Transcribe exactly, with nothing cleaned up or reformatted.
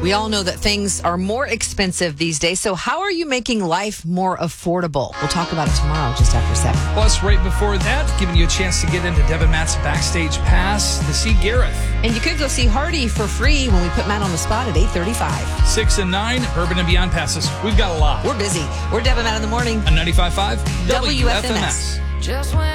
We all know that things are more expensive these days. So how are you making life more affordable? We'll talk about it tomorrow just after seven. Plus, right before that, giving you a chance to get into Deb and Matt's Backstage Pass to see Gareth. And you could go see Hardy for free when we put Matt on the spot at eight thirty-five. Six and nine, Urban and Beyond passes. We've got a lot. We're busy. We're Deb and Matt in the morning. On ninety-five point five W F M S. W F M S.